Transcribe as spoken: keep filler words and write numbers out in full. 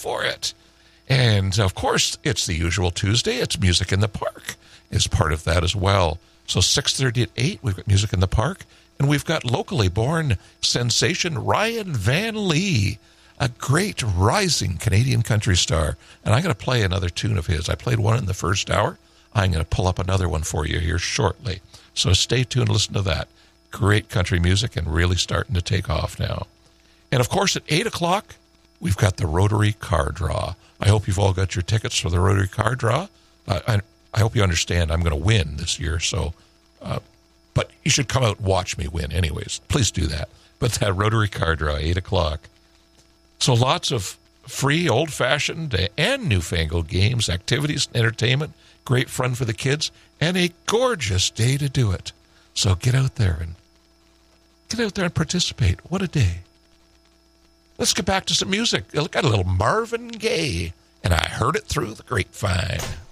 for it. And, of course, it's the usual Tuesday. It's Music in the Park is part of that as well. So six thirty at eight, we've got Music in the Park. And we've got locally born sensation Ryan Van Lee, a great rising Canadian country star. And I'm going to play another tune of his. I played one in the first hour. I'm going to pull up another one for you here shortly. So stay tuned and listen to that. Great country music and really starting to take off now. And, of course, at eight o'clock, we've got the Rotary Car Draw. I hope you've all got your tickets for the Rotary Car Draw. Uh, I, I hope you understand I'm going to win this year, so... Uh, but you should come out and watch me win anyways. Please do that. But that Rotary Car Draw, eight o'clock. So lots of free, old-fashioned, and newfangled games, activities, entertainment, great fun for the kids, and a gorgeous day to do it. So get out there and get out there and participate. What a day. Let's get back to some music. Look at a little Marvin Gaye, and I heard it through the grapevine.